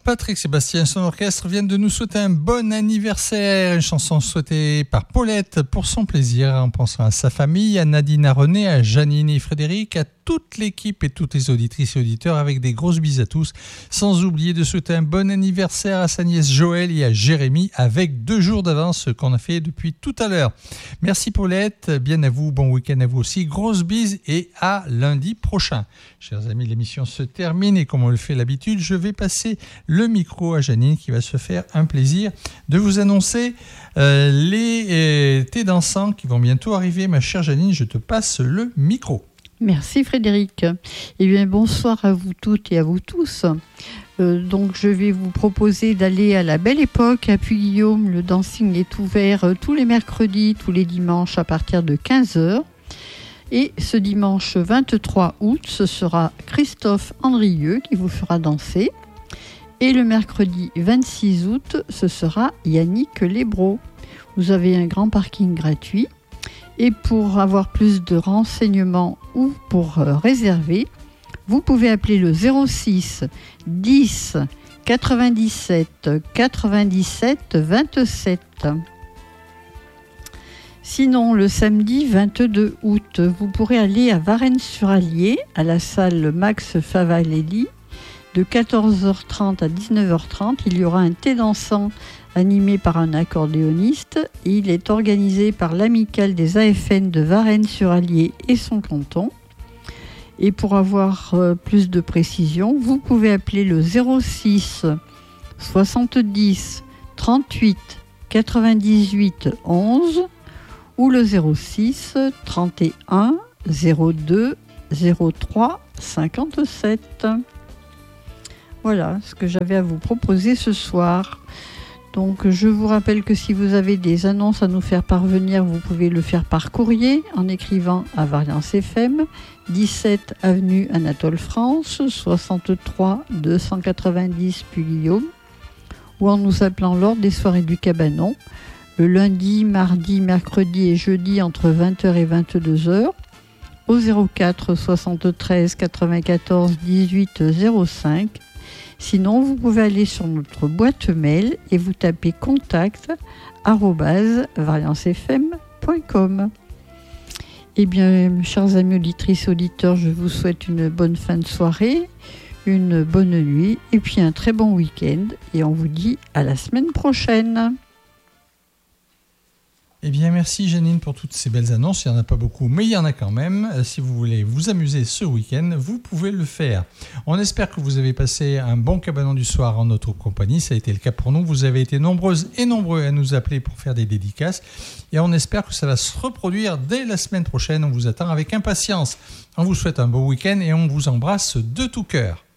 Patrick Sébastien, son orchestre, viennent de nous souhaiter un bon anniversaire. Une chanson souhaitée par Paulette pour son plaisir, en pensant à sa famille, à Nadine, à René, à Janine et Frédéric, à toute l'équipe et toutes les auditrices et auditeurs, avec des grosses bises à tous. Sans oublier de souhaiter un bon anniversaire à sa nièce Joël et à Jérémy, avec 2 jours d'avance, ce qu'on a fait depuis tout à l'heure. Merci Paulette, bien à vous, bon week-end à vous aussi. Grosses bises et à lundi prochain. Chers amis, l'émission se termine et comme on le fait l'habitude, je vais passer le micro à Janine qui va se faire un plaisir de vous annoncer les thés dansants qui vont bientôt arriver. Ma chère Janine, je te passe le micro. Merci Frédéric. Eh bien, bonsoir à vous toutes et à vous tous. Donc, je vais vous proposer d'aller à la Belle Époque à Puy-Guillaume. Le dancing est ouvert tous les mercredis, tous les dimanches à partir de 15h. Et ce dimanche 23 août, ce sera Christophe Andrieux qui vous fera danser. Et le mercredi 26 août, ce sera Yannick Lebro. Vous avez un grand parking gratuit. Et pour avoir plus de renseignements ou pour réserver, vous pouvez appeler le 06 10 97 97 27. Sinon, le samedi 22 août, vous pourrez aller à Varennes-sur-Allier, à la salle Max Favalelli. De 14h30 à 19h30, il y aura un thé dansant animé par un accordéoniste. Et il est organisé par l'amicale des AFN de Varennes-sur-Allier et son canton. Et pour avoir plus de précision, vous pouvez appeler le 06 70 38 98 11 ou le 06 31 02 03 57. Voilà ce que j'avais à vous proposer ce soir. Donc je vous rappelle que si vous avez des annonces à nous faire parvenir, vous pouvez le faire par courrier en écrivant à Variance FM, 17 avenue Anatole France, 63 290 Puy-Guillaume, ou en nous appelant lors des soirées du Cabanon, le lundi, mardi, mercredi et jeudi entre 20h et 22h, au 04 73 94 18 05. Sinon, vous pouvez aller sur notre boîte mail et vous tapez contact@variancefm.com. Eh bien, chers amis auditrices et auditeurs, je vous souhaite une bonne fin de soirée, une bonne nuit et puis un très bon week-end. Et on vous dit à la semaine prochaine. Eh bien, merci Janine pour toutes ces belles annonces. Il n'y en a pas beaucoup, mais il y en a quand même. Si vous voulez vous amuser ce week-end, vous pouvez le faire. On espère que vous avez passé un bon cabanon du soir en notre compagnie. Ça a été le cas pour nous. Vous avez été nombreuses et nombreux à nous appeler pour faire des dédicaces. Et on espère que ça va se reproduire dès la semaine prochaine. On vous attend avec impatience. On vous souhaite un beau week-end et on vous embrasse de tout cœur.